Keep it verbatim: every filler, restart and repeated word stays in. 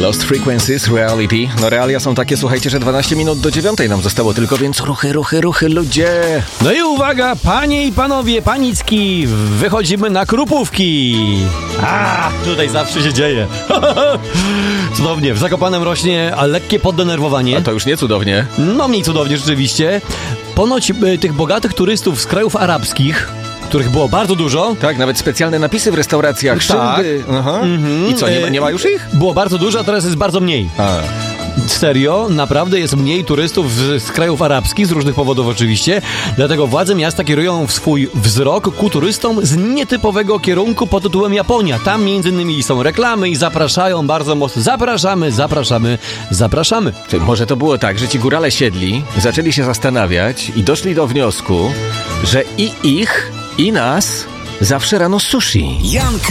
Lost Frequencies, Reality. No realia są takie, słuchajcie, że dwanaście minut do dziewiątej nam zostało tylko, więc ruchy, ruchy, ruchy, ludzie. No i uwaga, panie i panowie, panicki, wychodzimy na Krupówki. A, tutaj zawsze się dzieje. Cudownie, w Zakopanem rośnie a lekkie poddenerwowanie. A to już nie cudownie. No mniej cudownie rzeczywiście. Ponoć y, tych bogatych turystów z krajów arabskich, których było bardzo dużo. Tak, nawet specjalne napisy w restauracjach, Tak. szyldy. Aha. Mhm. I co, nie ma, nie ma już ich? Było bardzo dużo, a teraz jest bardzo mniej. A. Serio, naprawdę jest mniej turystów z, z krajów arabskich, z różnych powodów oczywiście, dlatego władze miasta kierują swój wzrok ku turystom z nietypowego kierunku pod tytułem Japonia. Tam między innymi są reklamy i zapraszają bardzo mocno. Zapraszamy, zapraszamy, zapraszamy. Czy może to było tak, że ci górale siedli, zaczęli się zastanawiać i doszli do wniosku, że i ich, i nas zawsze rano sushi. Jan